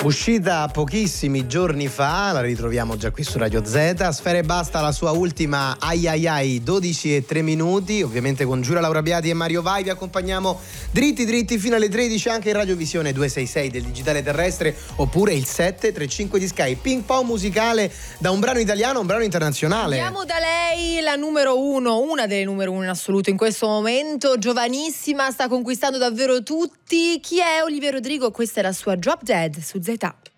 Uscita pochissimi giorni fa, la ritroviamo già qui su Radio Z. Sfera Ebbasta, la sua ultima ai ai ai, 12 e 3 minuti, ovviamente con Giulia Laura Biati e Mario Vai. Vi accompagniamo dritti fino alle 13 anche in radiovisione 266 del digitale terrestre, oppure il 735 di Sky. Ping pong musicale da un brano italiano a un brano internazionale. Andiamo da lei, la numero uno, una delle numero uno in assoluto in questo momento, giovanissima, sta conquistando davvero tutti. Chi è Olivia Rodrigo? Questa è la sua Drop Dead su Z.